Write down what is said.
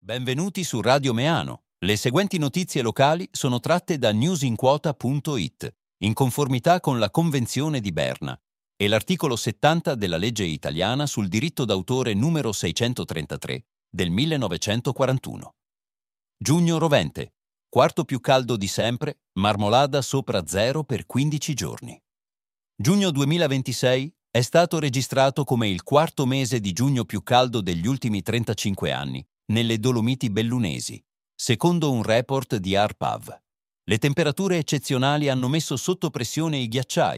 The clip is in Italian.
Benvenuti su Radio Meano. Le seguenti notizie locali sono tratte da newsinquota.it, in conformità con la Convenzione di Berna e l'articolo 70 della legge italiana sul diritto d'autore numero 633 del 1941. Giugno rovente. Quarto più caldo di sempre, Marmolada sopra zero per 15 giorni. Giugno 2026 è stato registrato come il quarto mese di giugno più caldo degli ultimi 35 anni, nelle Dolomiti Bellunesi, secondo un report di ARPAV. Le temperature eccezionali hanno messo sotto pressione i ghiacciai,